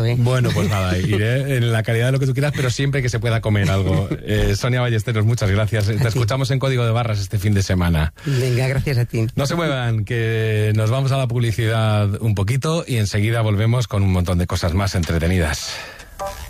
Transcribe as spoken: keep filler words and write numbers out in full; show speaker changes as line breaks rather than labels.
Bueno, pues nada, iré en la calidad de lo que tú quieras, pero siempre que se pueda comer algo. Eh, Sonia Ballesteros, muchas gracias. Te escuchamos en Código de Barras este fin de semana.
Venga, gracias a ti.
No se muevan, que nos vamos a la publicidad un poquito y enseguida volvemos con un montón de cosas más entretenidas.